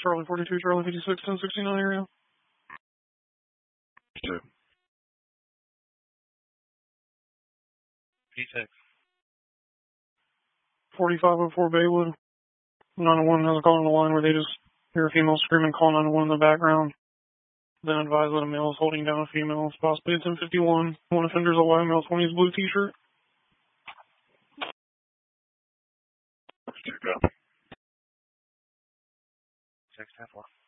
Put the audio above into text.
Charlie 42, Charlie 56, 1069 area. Two. P6. 4504 Baywood. 901 has a call on the line where they just hear a female screaming, call 911 in the background. Then advise that a male is holding down a female. It's possibly a 1051. One offender's a white male, 20's blue t-shirt. Two, copy. 610-4.